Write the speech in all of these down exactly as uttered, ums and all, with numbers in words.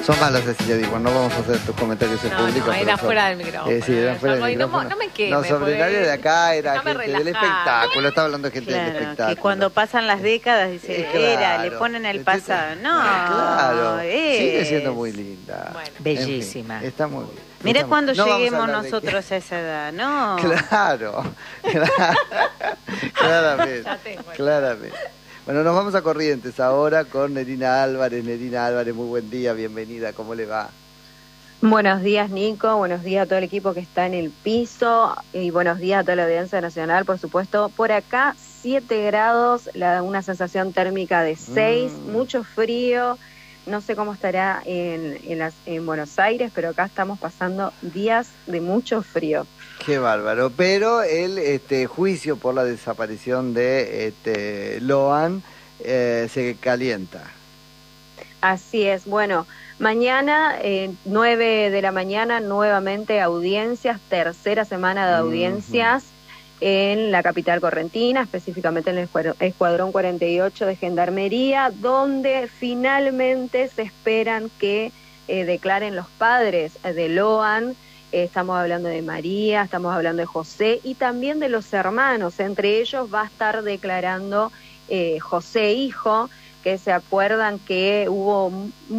Son malas, Cecilia, digo, no vamos a hacer tus comentarios en no, público. No, era son, fuera del micrófono. Eh, sí, era fuera del no, micrófono. No, no me quemes. No, sobre nadie de acá, era gente relajar. del espectáculo, estaba hablando de gente claro, del espectáculo. que cuando pasan las décadas, dice, Eh, claro, era, le ponen el pasado. No, claro, es... sigue siendo muy linda. Bueno. Bellísima. En fin, está muy bien. Mira cuando no lleguemos a nosotros a esa edad, ¿no? Claro, claro claramente, Ya tengo. claramente. Bueno, nos vamos a Corrientes ahora con Nerina Álvarez. Nerina Álvarez, muy buen día, bienvenida, ¿cómo le va? Buenos días, Nico, buenos días a todo el equipo que está en el piso y buenos días a toda la audiencia nacional, por supuesto. Por acá, siete grados, la, una sensación térmica de seis, mm. mucho frío. No sé cómo estará en, en, las, en Buenos Aires, pero acá estamos pasando días de mucho frío. Qué bárbaro, pero el este, juicio por la desaparición de este, Loan eh, se calienta. Así es, bueno, mañana, eh, nueve de la mañana, nuevamente audiencias, tercera semana de audiencias uh-huh. en la capital correntina, específicamente en el Escuadrón cuarenta y ocho de Gendarmería, donde finalmente se esperan que eh, declaren los padres de Loan. Estamos hablando de María, estamos hablando de José y también de los hermanos. Entre ellos va a estar declarando eh, José hijo, que se acuerdan que hubo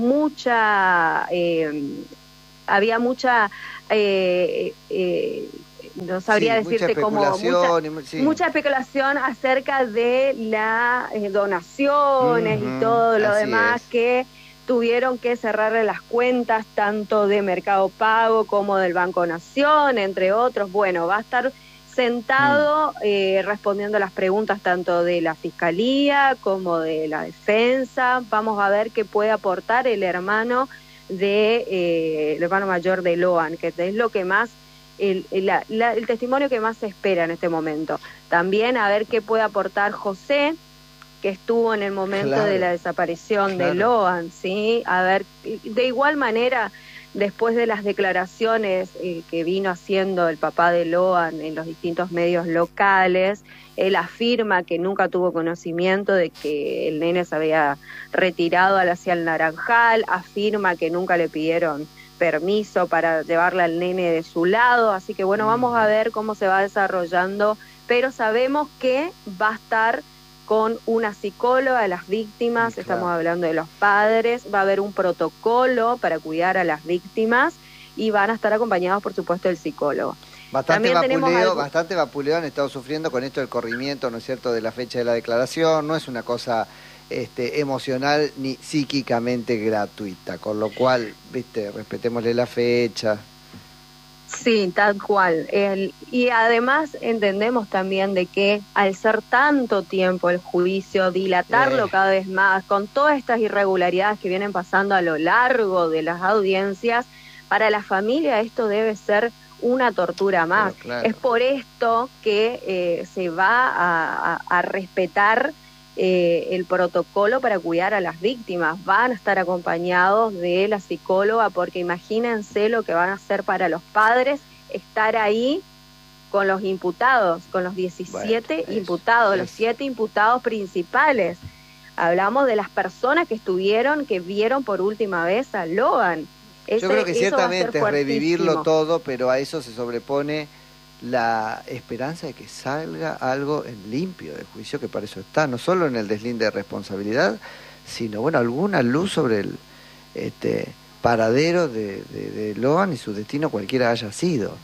mucha, eh, había mucha, eh, eh, no sabría sí, decirte mucha cómo, mucha, y, sí. mucha especulación acerca de las eh, donaciones uh-huh, y todo lo demás es. que tuvieron que cerrarle las cuentas tanto de Mercado Pago como del Banco Nación, entre otros. Bueno, va a estar sentado mm. eh, respondiendo a las preguntas tanto de la Fiscalía como de la Defensa. Vamos a ver qué puede aportar el hermano de eh, el hermano mayor de Loan, que es lo que más el, el, la, la, el testimonio que más se espera en este momento. También a ver qué puede aportar José, que estuvo en el momento claro, de la desaparición claro. de Loan, ¿sí? A ver, de igual manera, después de las declaraciones eh, que vino haciendo el papá de Loan en los distintos medios locales, él afirma que nunca tuvo conocimiento de que el nene se había retirado hacia el Naranjal, afirma que nunca le pidieron permiso para llevarle al nene de su lado, así que bueno, mm. vamos a ver cómo se va desarrollando, pero sabemos que va a estar con una psicóloga de las víctimas, claro. estamos hablando de los padres, va a haber un protocolo para cuidar a las víctimas y van a estar acompañados, por supuesto, del psicólogo. Bastante vapuleo, algo... bastante vapuleo han estado sufriendo con esto del corrimiento, ¿no es cierto?, de la fecha de la declaración, no es una cosa este, emocional ni psíquicamente gratuita, con lo cual, viste, respetémosle la fecha. Sí, tal cual. El, y además entendemos también de que al ser tanto tiempo el juicio, dilatarlo eh. cada vez más, con todas estas irregularidades que vienen pasando a lo largo de las audiencias, para la familia esto debe ser una tortura más. Claro, claro. Es por esto que eh, se va a, a, a respetar eh, el protocolo para cuidar a las víctimas. Van a estar acompañados de la psicóloga, porque imagínense lo que van a hacer para los padres estar ahí con los imputados, con los diecisiete bueno, imputados, es, los siete imputados principales. Hablamos de las personas que estuvieron, que vieron por última vez a Loan. Ese, Yo creo que ciertamente es revivirlo todo, pero a eso se sobrepone la esperanza de que salga algo en limpio del juicio, que para eso está, no solo en el deslinde de responsabilidad, sino bueno, alguna luz sobre el este paradero de, de, de Loan y su destino, cualquiera haya sido.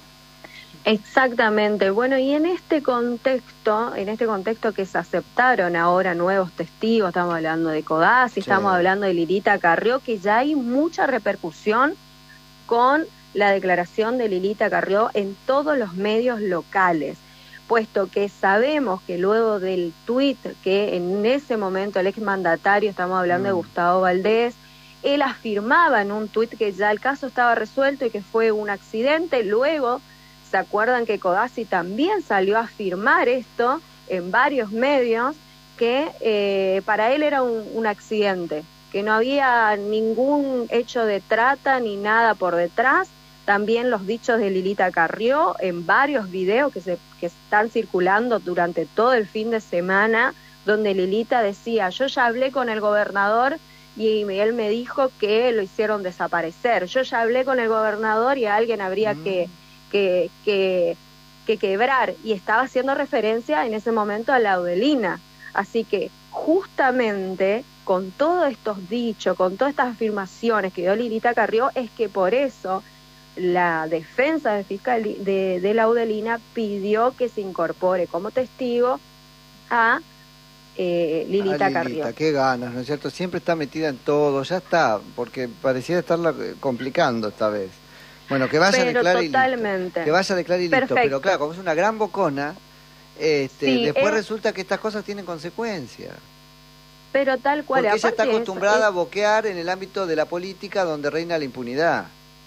Exactamente. Bueno, y en este contexto, en este contexto que se aceptaron ahora nuevos testigos, estamos hablando de Codazzi, sí. estamos hablando de Lilita Carrió, que ya hay mucha repercusión con la declaración de Lilita Carrió en todos los medios locales, puesto que sabemos que luego del tuit que en ese momento el exmandatario, estamos hablando mm. de Gustavo Valdés, él afirmaba en un tuit que ya el caso estaba resuelto y que fue un accidente. Luego, ¿se acuerdan que Codazzi también salió a afirmar esto en varios medios, que eh, para él era un, un accidente, que no había ningún hecho de trata ni nada por detrás? También los dichos de Lilita Carrió en varios videos que, se, que están circulando durante todo el fin de semana, donde Lilita decía, yo ya hablé con el gobernador y él me dijo que lo hicieron desaparecer. Yo ya hablé con el gobernador y a alguien habría mm. que, que, que, que quebrar, y estaba haciendo referencia en ese momento a Laudelina. Así que justamente con todos estos dichos, con todas estas afirmaciones que dio Lilita Carrió, es que por eso la defensa de, fiscal, de, de Laudelina pidió que se incorpore como testigo a eh, Lilita, a Lilita Carrió. Qué ganas, ¿no es cierto? Siempre está metida en todo, ya está, porque pareciera estarla complicando esta vez. Bueno, que vaya a declarar y listo. Que vaya a declarar y listo. Pero claro, como es una gran bocona, este, sí, después es... resulta que estas cosas tienen consecuencias. Pero tal cual. Porque ella está acostumbrada es... a boquear en el ámbito de la política donde reina la impunidad.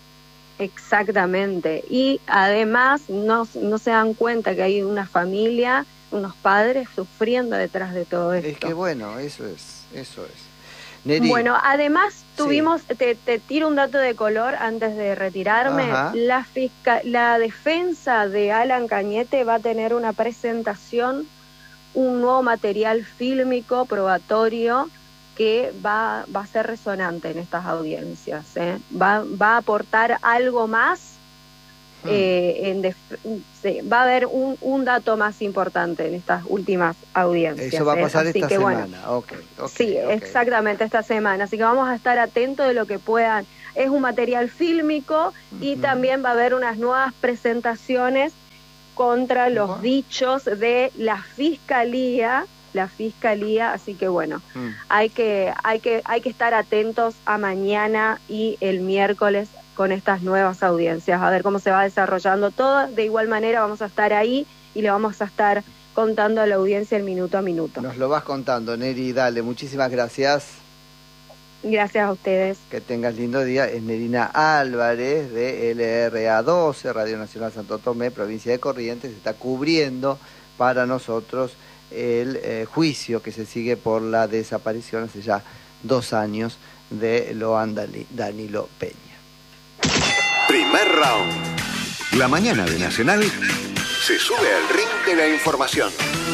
Exactamente. Y además no, no se dan cuenta que hay una familia, unos padres sufriendo detrás de todo esto. Es que bueno, eso es, eso es. Neri. Bueno, además tuvimos, sí. te, te tiro un dato de color antes de retirarme. La, fisca, la defensa de Alan Cañete va a tener una presentación, un nuevo material fílmico probatorio que va, va a ser resonante en estas audiencias, ¿eh? Va, va a aportar algo más. Hmm. Eh, en def sí, va a haber un, un dato más importante en estas últimas audiencias. Eso va a pasar ¿eh? esta que, semana. Bueno, okay, okay, sí, okay. exactamente, esta semana. Así que vamos a estar atentos de lo que puedan. Es un material fílmico uh-huh. y también va a haber unas nuevas presentaciones contra los uh-huh. dichos de la Fiscalía, la Fiscalía, así que bueno, uh-huh. hay que, hay que, hay que estar atentos a mañana y el miércoles con estas nuevas audiencias, a ver cómo se va desarrollando todo. De igual manera vamos a estar ahí y le vamos a estar contando a la audiencia el minuto a minuto. Nos lo vas contando, Neri, dale, muchísimas gracias. Gracias a ustedes. Que tengas lindo día. Es Nerina Álvarez de L R A doce, Radio Nacional Santo Tomé, provincia de Corrientes, está cubriendo para nosotros el eh, juicio que se sigue por la desaparición hace ya dos años de Loan Danilo Peña. Primer round. La mañana de Nacional se sube al ring de la información.